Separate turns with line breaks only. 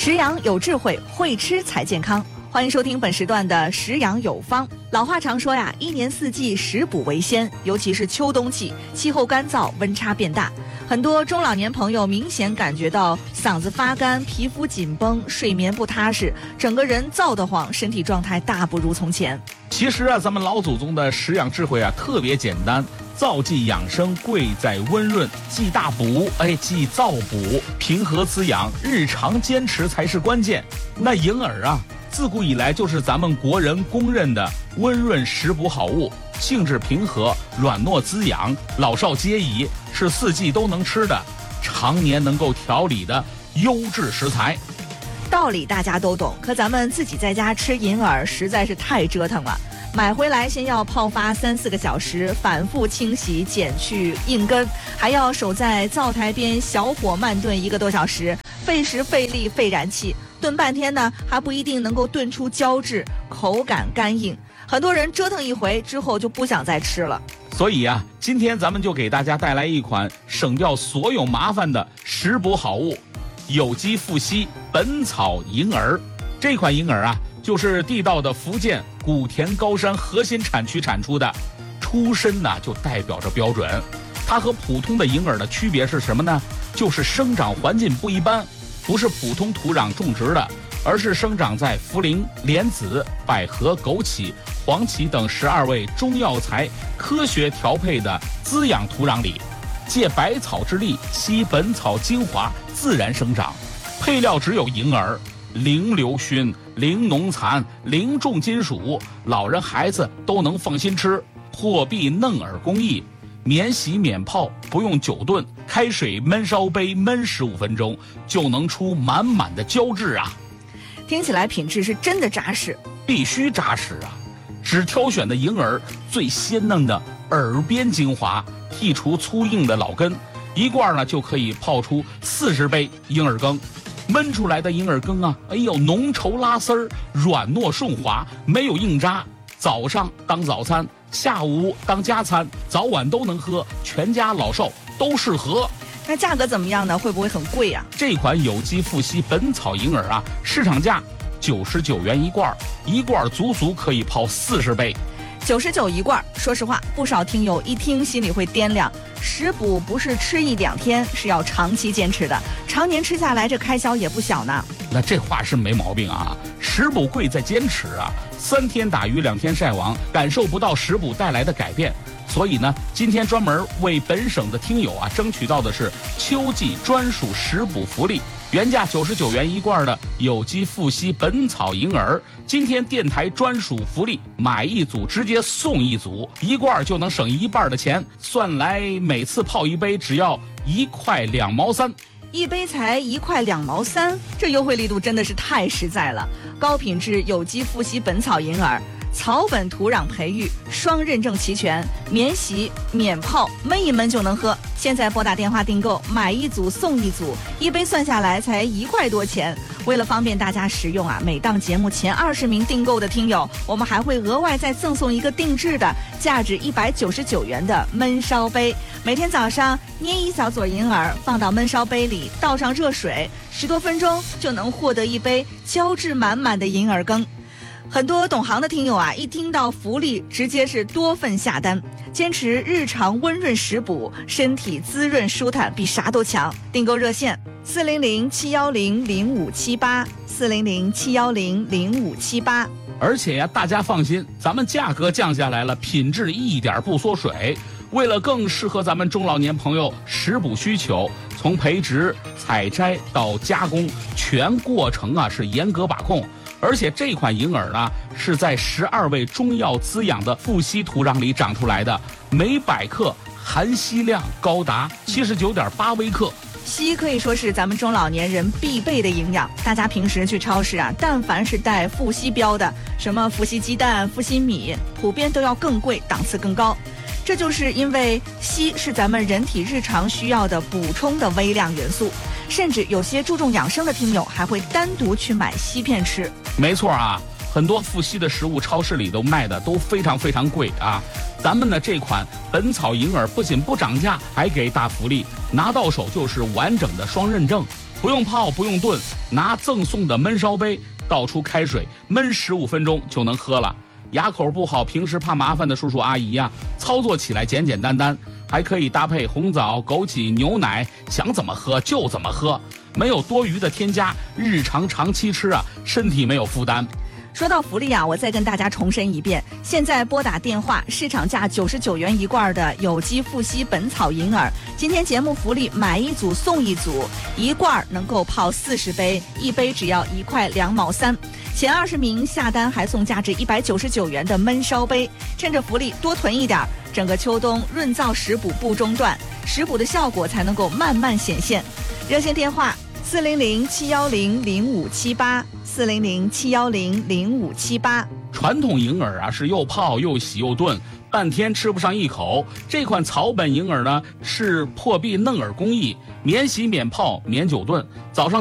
食养有智慧，会吃才健康。欢迎收听本时段的食养有方。老话常说呀，一年四季食补为先，尤其是秋冬季，气候干燥，温差变大，很多中老年朋友明显感觉到嗓子发干、皮肤紧绷、睡眠不踏实，整个人燥得慌，身体状态大不如从前。
其实啊，咱们老祖宗的食养智慧啊，特别简单。燥剂养生贵在温润，忌大补，忌燥补，平和滋养，日常坚持才是关键。那银耳啊，自古以来就是咱们国人公认的温润食补好物，性质平和，软糯滋养，老少皆宜，是四季都能吃的，常年能够调理的优质食材。
道理大家都懂，可咱们自己在家吃银耳实在是太折腾了。买回来先要泡发3-4个小时，反复清洗剪去硬根，还要守在灶台边小火慢炖1个多小时，费时费力费燃气，炖半天呢还不一定能够炖出胶质，口感干硬。很多人折腾一回之后就不想再吃了。
所以啊，今天咱们就给大家带来一款省掉所有麻烦的食补好物——有机富硒本草银耳。这款银耳啊，就是地道的福建古田高山核心产区产出的，出身呢就代表着标准。它和普通的银耳的区别是什么呢？就是生长环境不一般，不是普通土壤种植的，而是生长在茯苓、莲子、百合、枸杞、黄芪等12味中药材科学调配的滋养土壤里，借百草之力吸本草精华，自然生长。配料只有银耳，零硫熏、零农残、零重金属，老人孩子都能放心吃。破壁嫩耳工艺，免洗免泡，不用久炖，开水焖烧杯焖15分钟，就能出满满的胶质啊！
听起来品质是真的扎实，
必须扎实啊！只挑选的银耳最鲜嫩的耳边精华，剔除粗硬的老根，一罐呢就可以泡出40杯银耳羹。焖出来的银耳羹啊，浓稠拉丝儿，软糯顺滑，没有硬渣。早上当早餐，下午当加餐，早晚都能喝，全家老少都适合。
那价格怎么样呢？会不会很贵啊？
这款有机富硒本草银耳啊，市场价99元一罐，一罐足足可以泡40杯。
99一罐，说实话，不少听友一听心里会掂量，食补不是吃1-2天，是要长期坚持的，常年吃下来这开销也不小呢。
那这话是没毛病啊，食补贵在坚持啊，3天打鱼2天晒网，感受不到食补带来的改变。所以呢，今天专门为本省的听友啊争取到的是秋季专属食补福利，原价99元一罐的有机富硒本草银耳，今天电台专属福利，买一组直接送一组，一罐就能省1半的钱，算来每次泡一杯只要1块2毛3。
一杯才1块2毛3，这优惠力度真的是太实在了。高品质有机富硒本草银耳，草本土壤培育，双认证齐全，免洗免泡，焖一焖就能喝。现在拨打电话订购，买一组送一组，一杯算下来才1块多钱。为了方便大家食用啊，每档节目前20名订购的听友，我们还会额外再赠送一个定制的价值199元的焖烧杯。每天早上捏一小撮银耳，放到焖烧杯里，倒上热水，10多分钟就能获得一杯胶质满满的银耳羹。很多懂行的听友啊，一听到福利直接是多份下单，坚持日常温润食补，身体滋润舒坦，比啥都强。订购热线400-710-0578，400-710-0578。
而且呀，大家放心，咱们价格降下来了，品质一点不缩水。为了更适合咱们中老年朋友食补需求，从培植、采摘到加工，全过程啊是严格把控。而且这款银耳呢，是在12味中药滋养的富硒土壤里长出来的，每100克含硒量高达79.8微克。
硒可以说是咱们中老年人必备的营养，大家平时去超市啊，但凡是带富硒标的，什么富硒鸡蛋、富硒米，普遍都要更贵，档次更高。这就是因为硒是咱们人体日常需要的补充的微量元素，甚至有些注重养生的听友还会单独去买硒片吃。
没错啊，很多富硒的食物超市里都卖的都非常非常贵啊。咱们的这款本草银耳不仅不涨价，还给大福利，拿到手就是完整的双认证，不用泡不用炖， 拿赠送的焖烧杯倒出开水，焖15分钟就能喝了。牙口不好，平时怕麻烦的叔叔阿姨呀，操作起来简简单单，还可以搭配红枣、枸杞、牛奶，想怎么喝就怎么喝，没有多余的添加，日常长期吃啊，身体没有负担。
说到福利啊，我再跟大家重申一遍，现在拨打电话，市场价99元一罐的有机富硒本草银耳，今天节目福利买一组送一组，一罐能够泡40杯，一杯只要1块2毛3。前20名下单还送价值199元的焖烧杯，趁着福利多囤一点，整个秋冬润燥食补不中断，食补的效果才能够慢慢显现。热线电话400-710-0578，400-710-0578。
传统银耳啊是又泡又洗又炖，半天吃不上一口。这款草本银耳呢是破壁嫩耳工艺，免洗免泡免久炖，早上